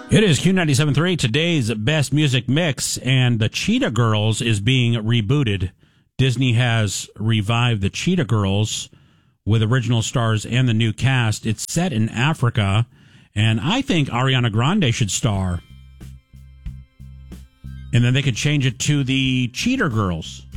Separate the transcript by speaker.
Speaker 1: It is Q97.3, today's best music mix, and the Cheetah Girls is being rebooted. Disney has revived the Cheetah Girls with original stars and the new cast. It's set in Africa, and I think Ariana Grande should star. And then they could change it to the Cheater Girls.